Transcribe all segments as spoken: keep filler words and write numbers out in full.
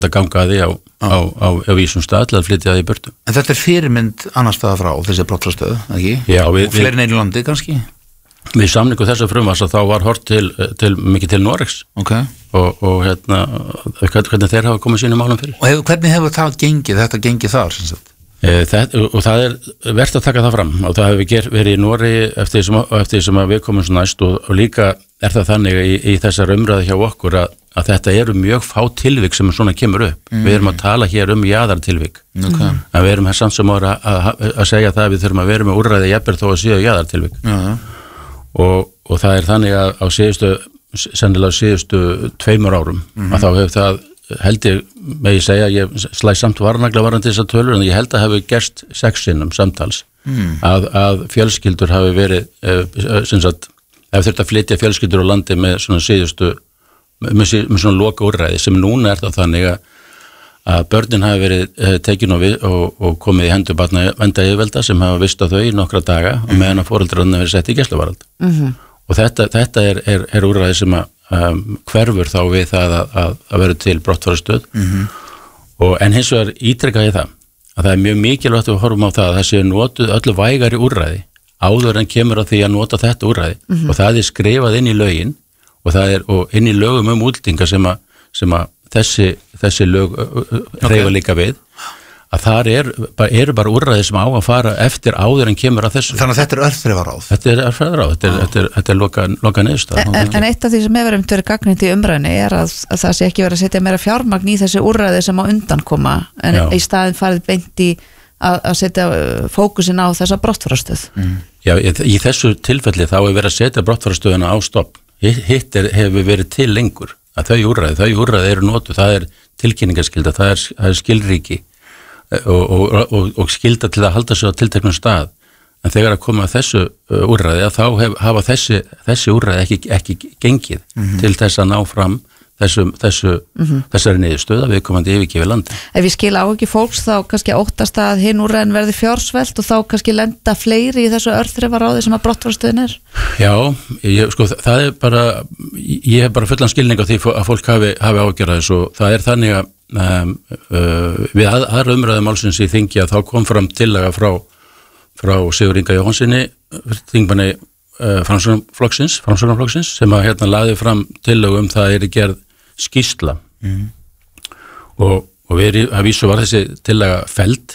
að ganga að því á, á, á, á vísum stað til að flytja það í burtu. En þetta er fyrirmynd annars staðar frá, þessi brottfarastöð, ekki? Já, við, og fleiri neil í landi kannski? Við samningu þessa frumvarps að þá var hort til, til mikið til Noregs okay. og, og hérna, hvernig þeir hafa komið sínum málum fyrir. Og hef, hvernig hefur það gengið, þetta gengið þar, sem sagt? Það, og það er verðt að taka það fram og það hefur verið í Noregi eftir því sem, eftir því sem við komum svo næst og, og líka er það þannig í, í þessar umræðu hjá okkur að, að þetta eru mjög fá tilvik sem svona kemur upp mm. við erum að tala hér um jaðartilvik okay. en við erum hér samt sem ára að, að, að segja það að við þurfum að vera með úrræði jafnvel þó að séu jaðartilvik ja. og, og það er þannig að á síðustu sennilega síðustu tveimur árum mm. að þá hefur það held ég með ég segja, ég slæ samt varnagla varandi þessar tölur en ég held að hafi gerst sex sinnum samtals mm. að, að fjölskyldur hafi verið uh, sem sagt, ef þurft að flytja fjölskyldur á landi með svona síðustu með, með svona loka úrræði sem núna er það þannig að, að börnin hafi verið uh, tekin og, og, og komið í hendur barna venda yfirvelda sem hafa vistað þau í nokkra daga mm. og meðan að foreldrarnir verið sett í gæsluvarðhald mm-hmm. og þetta, þetta er, er, er úrræði sem að Um, hverfur þá við það að, að, að vera til brottfarastöð mm-hmm. og en hins vegar ítrekka ég það að það er mjög mikilvægt að við horfum á það að það séu notuð öllu vægari úrræði áður en kemur að því að nota þetta úrræði mm-hmm. og það er skrifað inn í lögin og það er og inn í lögum um útlendinga sem að, sem að þessi, þessi lög okay. reyfa líka við að þar er, eru bara úrræði sem á að fara eftir áður en kemur að þessu. Þannig að þetta er örþrifaráð. Þetta er örþrifaráð, þetta er, þetta er, þetta er loka, loka niðurstað. En, en, en eitt af því sem hefur um verið gagnrýnt í umræðinni er að, að það sé ekki verið að setja meira fjármagn í þessi úrræði sem á undan koma en Já. Í staðin farið beint í að, að setja fókusin á þessa brottfarastöð. Mm. Já, í, í þessu tilfelli þá er verið að setja brottfarastöðuna á stopp. Hitt er, hefur verið til lengur að þau úrræði, þau úrræði eru notu, það er tilkynningaskylda, það er, það er skilríki Og, og, og, og skilda til að halda sig á tilteknum stað en þegar að koma að þessu úrræði að þá hef, hafa þessi, þessi úrræði ekki, ekki gengið mm-hmm. til þess að ná fram þessu, þessu, mm-hmm. þessari niðurstöð að við komandi yfirgefi landi. Ef ég skil á ekki fólks þá kannski óttast að hinn úrræðin verði fjársvelt og þá kannski lenda fleiri í þessu örþrifaráði sem að brottfarastöðin er? Já, ég, sko það er bara ég hef bara fullan skilning á því að fólk hafi, hafi ágjörða þessu og það er þannig að Um, uh, við að, aðra umræðu málsins í þingi að þá kom fram tillaga frá, frá Sigur Inga Jóhannsssyni þingmanni uh, Framsóknarflokksins Framsóknarflokksins sem að hérna laði fram tillögu um það er gerð skýrsla mm. og, og við að vísu var þessi tillaga felld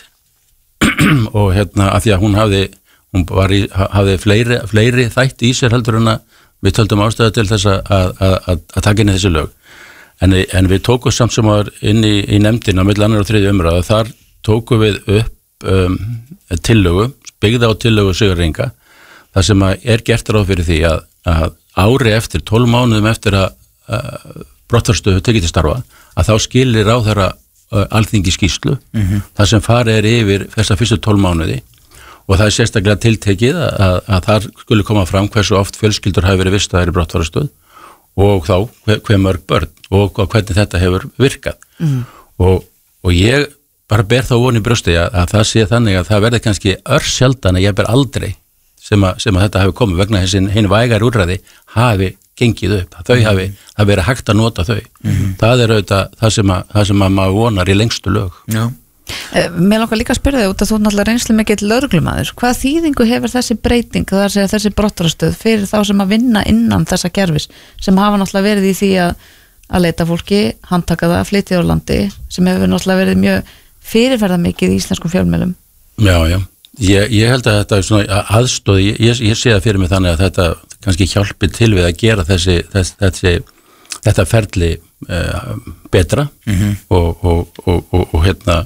og hérna að því að hún hafði hún var í, hafði fleiri, fleiri þætti í sér heldur en að við töldum ástæðu til þess að, að, að, að taka inn í þessi lög En, en við tókum samt sem var inn í, í nefndina á milli annar og þriðju umræðu þar tókum við upp um, tillögu, byggða á tillögu Sigur Inga, þar sem að er gert ráð fyrir því að, að ári eftir tólf mánuðum eftir að, að brottfarastöð tekið til starfa að þá skilir ráðherra uh, alþingi skýrslu mm-hmm. þar sem farið er yfir þessa fyrstu tólf mánuði og það er sérstaklega tiltekið að, að, að þar skulle koma fram hversu oft fjölskyldur hafi verið vistaðir í brottfarastöð og þá hver, hver mörg börn og hvernig þetta hefur virkað mm. og, og ég bara ber þá von í brjósti að, að það sé þannig að það verði kannski örsjaldan að ég ber aldrei sem að, sem að þetta hefur komið vegna þessi hinn vægar úrræði hafi gengið upp, að þau mm. hafi það verið hægt að nota þau mm. það er auðvitað það sem, að, það sem að maður vonar í lengstu lög Já Mér langar líka að spyrja þig út að þú náttúrulega reynslu mikill lögreglumaður. Hvað þýðingu hefur þessi breyting, það er að segja þessi brottfarastöð fyrir þá sem að vinna innan þessa kerfis sem hafa náttúrulega verið í því að, að leita fólki, handtaka það, flytja úr landi sem hefur náttúrulega verið mjög fyrirferðarmikið í íslenskum fjölmiðlum? Já, já. Ég, ég held að þetta er svona aðstóð, ég, ég sé það fyrir mig þannig að þetta kannski hjálpi til við að gera þessi, þessi, þessi þetta ferli uh, betra mm-hmm. og, og, og, og, og hérna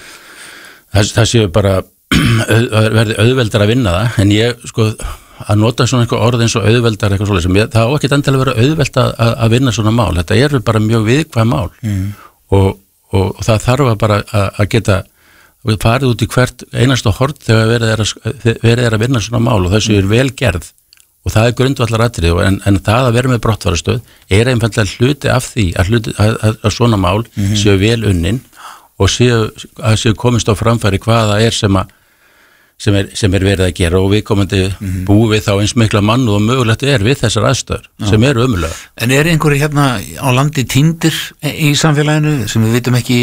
það, það séu bara verði auðveldar að vinna það en ég sko að nota svona eitthvað orð eins og auðveldar eitthvað svoleiðis sem ég, það á ekki endilega að vera auðvelt að, að vinna svona mál, þetta eru bara mjög viðkvæm mál mm. og, og, og það þarf að bara að, að geta farið út í hvert einasta horn þegar verið er að, verið er að vinna svona mál og þessu er vel gerð og það er grundvallaratriði en, en það að vera með brottfarastöð er einfaldlega hluti af því að, hluti, að, að, að svona mál mm-hmm. séu vel unnin og séu, að séu komist á framfæri hvaða er sem að sem er, sem er verið að gera og við komandi mm-hmm. búið við þá eins mikla mann og mögulegt er við þessar aðstöður Já. Sem eru ömurlegar. En er einhverju hérna á landi týndir í samfélaginu sem við vitum ekki